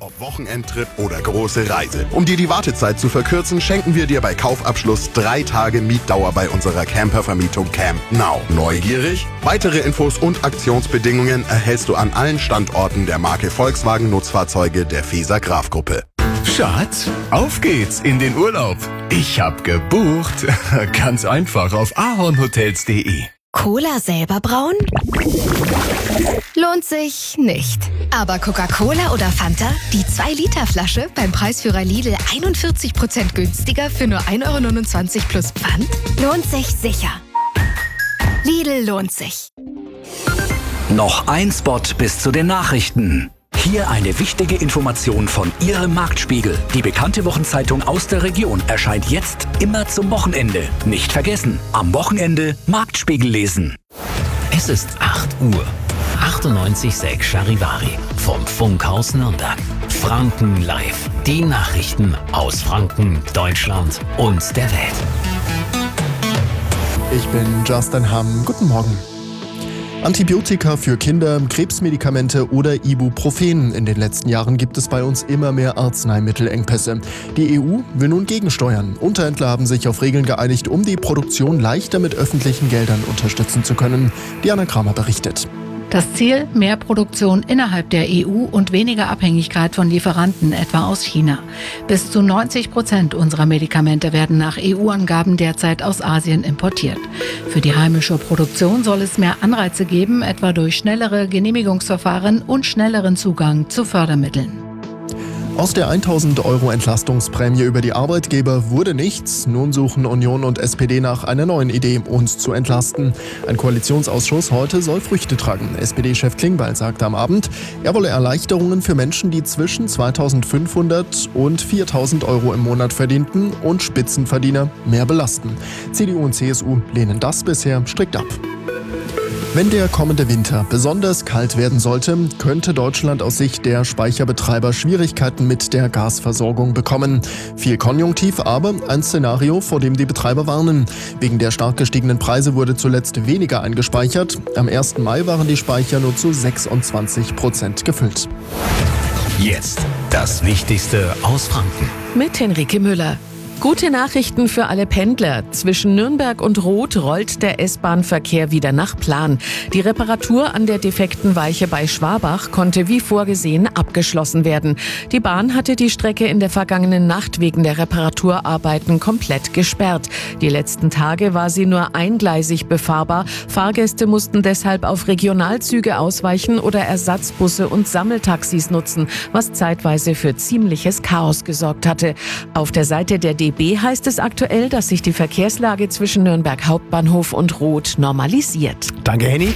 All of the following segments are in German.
Ob Wochenendtrip oder große Reise. Um dir die Wartezeit zu verkürzen, schenken wir dir bei Kaufabschluss 3 Tage Mietdauer bei unserer Campervermietung Camp Now. Neugierig? Weitere Infos und Aktionsbedingungen erhältst du an allen Standorten der Marke Volkswagen Nutzfahrzeuge der Feser Graf Gruppe. Schatz, auf geht's in den Urlaub. Ich hab gebucht. Ganz einfach auf ahornhotels.de. Cola selber brauen? Lohnt sich nicht. Aber Coca-Cola oder Fanta? Die 2-Liter-Flasche beim Preisführer Lidl 41% günstiger für nur 1,29 € plus Pfand? Lohnt sich sicher. Lidl lohnt sich. Noch ein Spot bis zu den Nachrichten. Hier eine wichtige Information von Ihrem Marktspiegel. Die bekannte Wochenzeitung aus der Region erscheint jetzt immer zum Wochenende. Nicht vergessen, am Wochenende Marktspiegel lesen. Es ist 8 Uhr. 98,6 Charivari vom Funkhaus Nürnberg. Franken live. Die Nachrichten aus Franken, Deutschland und der Welt. Ich bin Justin Hamm. Guten Morgen. Antibiotika für Kinder, Krebsmedikamente oder Ibuprofen. In den letzten Jahren gibt es bei uns immer mehr Arzneimittelengpässe. Die EU will nun gegensteuern. Unterhändler haben sich auf Regeln geeinigt, um die Produktion leichter mit öffentlichen Geldern unterstützen zu können. Diana Kramer berichtet. Das Ziel: mehr Produktion innerhalb der EU und weniger Abhängigkeit von Lieferanten, etwa aus China. Bis zu 90% unserer Medikamente werden nach EU-Angaben derzeit aus Asien importiert. Für die heimische Produktion soll es mehr Anreize geben, etwa durch schnellere Genehmigungsverfahren und schnelleren Zugang zu Fördermitteln. Aus der 1.000 € Entlastungsprämie über die Arbeitgeber wurde nichts. Nun suchen Union und SPD nach einer neuen Idee, uns zu entlasten. Ein Koalitionsausschuss heute soll Früchte tragen. SPD-Chef Klingbeil sagte am Abend, er wolle Erleichterungen für Menschen, die zwischen 2.500 und 4.000 € im Monat verdienten und Spitzenverdiener mehr belasten. CDU und CSU lehnen das bisher strikt ab. Wenn der kommende Winter besonders kalt werden sollte, könnte Deutschland aus Sicht der Speicherbetreiber Schwierigkeiten mit der Gasversorgung bekommen. Viel Konjunktiv, aber ein Szenario, vor dem die Betreiber warnen. Wegen der stark gestiegenen Preise wurde zuletzt weniger eingespeichert. Am 1. Mai waren die Speicher nur zu 26% gefüllt. Jetzt das Wichtigste aus Franken. Mit Henrike Müller. Gute Nachrichten für alle Pendler. Zwischen Nürnberg und Roth rollt der S-Bahn-Verkehr wieder nach Plan. Die Reparatur an der defekten Weiche bei Schwabach konnte wie vorgesehen abgeschlossen werden. Die Bahn hatte die Strecke in der vergangenen Nacht wegen der Reparaturarbeiten komplett gesperrt. Die letzten Tage war sie nur eingleisig befahrbar. Fahrgäste mussten deshalb auf Regionalzüge ausweichen oder Ersatzbusse und Sammeltaxis nutzen, was zeitweise für ziemliches Chaos gesorgt hatte. Auf der Seite der DB heißt es aktuell, dass sich die Verkehrslage zwischen Nürnberg Hauptbahnhof und Roth normalisiert. Danke, Henny.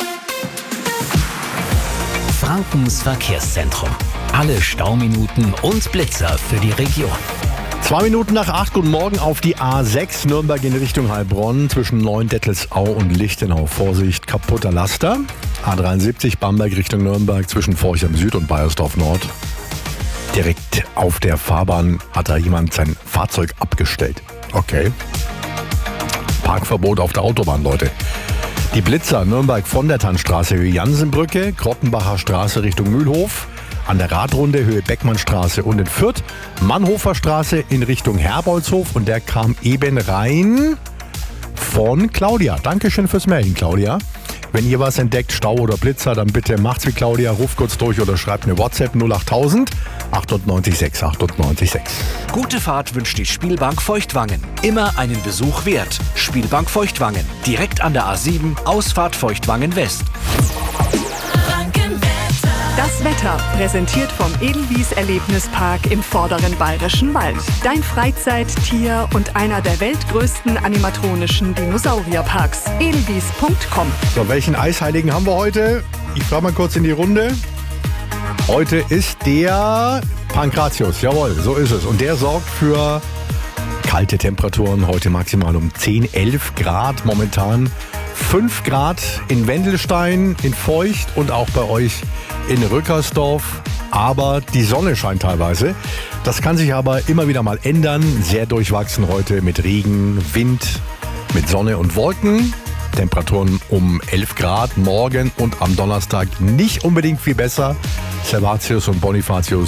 Frankens Verkehrszentrum. Alle Stauminuten und Blitzer für die Region. 2 Minuten nach 8, guten Morgen auf die A6 Nürnberg in Richtung Heilbronn zwischen Neuendettelsau und Lichtenau. Vorsicht, kaputter Laster. A73 Bamberg Richtung Nürnberg zwischen Forchheim Süd und Baiersdorf Nord. Direkt auf der Fahrbahn hat da jemand sein Fahrzeug abgestellt. Okay. Parkverbot auf der Autobahn, Leute. Die Blitzer Nürnberg von der Tannstraße Höhe Jansenbrücke, Krottenbacher Straße Richtung Mühlhof, an der Radrunde Höhe Beckmannstraße und in Fürth, Mannhofer Straße in Richtung Herbolzhof und der kam eben rein von Claudia. Dankeschön fürs Melden, Claudia. Wenn ihr was entdeckt, Stau oder Blitzer, dann bitte macht's wie Claudia, ruft kurz durch oder schreibt eine WhatsApp 08000 98 6 98 6. Gute Fahrt wünscht die Spielbank Feuchtwangen. Immer einen Besuch wert. Spielbank Feuchtwangen. Direkt an der A7, Ausfahrt Feuchtwangen West. Das Wetter, präsentiert vom Edelwies Erlebnispark im vorderen Bayerischen Wald. Dein Freizeit-, Tier- und einer der weltgrößten animatronischen Dinosaurierparks. Edelwies.com. So, welchen Eisheiligen haben wir heute? Ich frage mal kurz in die Runde. Heute ist der Pankratius, jawohl, so ist es. Und der sorgt für kalte Temperaturen, heute maximal um 10, 11 Grad, momentan 5 Grad in Wendelstein, in Feucht und auch bei euch in Rückersdorf. Aber die Sonne scheint teilweise. Das kann sich aber immer wieder mal ändern. Sehr durchwachsen heute mit Regen, Wind, mit Sonne und Wolken. Temperaturen um 11 Grad morgen und am Donnerstag nicht unbedingt viel besser. Servatius und Bonifatius